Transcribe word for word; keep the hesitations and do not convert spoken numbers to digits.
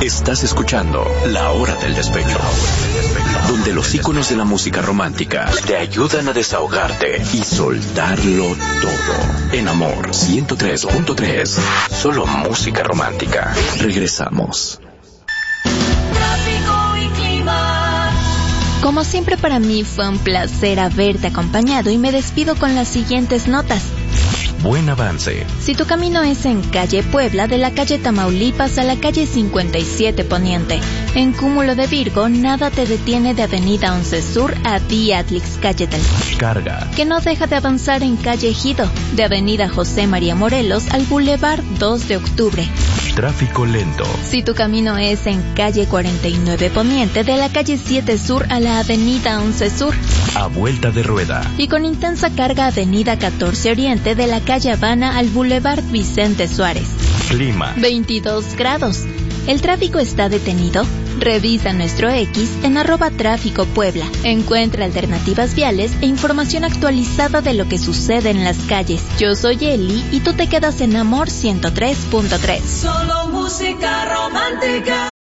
Estás escuchando La Hora del Despecho, donde los íconos de la música romántica te ayudan a desahogarte y soltarlo todo. En Amor ciento tres punto tres, solo música romántica. Regresamos. Tráfico y clima. Como siempre, para mí fue un placer haberte acompañado y me despido con las siguientes notas. Buen avance. Si tu camino es en calle Puebla, de la calle Tamaulipas a la calle cincuenta y siete Poniente, en Cúmulo de Virgo, nada te detiene de avenida once Sur a Diatlix Cayetel. Carga. Que no deja de avanzar en calle Ejido, de avenida José María Morelos al Boulevard dos de Octubre. Tráfico lento. Si tu camino es en calle cuarenta y nueve Poniente, de la calle siete Sur a la avenida once Sur. A vuelta de rueda. Y con intensa carga avenida catorce Oriente, de la calle Habana al Boulevard Vicente Suárez. Clima. veintidós grados. ¿El tráfico está detenido? Revisa nuestro X en arroba tráfico Puebla. Encuentra alternativas viales e información actualizada de lo que sucede en las calles. Yo soy Eli y tú te quedas en Amor ciento tres punto tres. Solo música romántica.